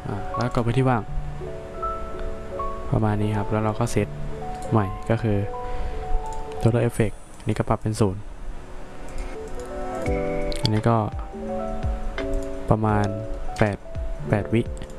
แล้วกดพื้นที่ว่างประมาณนี้ครับแล้วเราก็เซตใหม่ก็คือ Total Effect นี่ก็ปรับเป็น0อันนี้ก็ประมาณ8วิ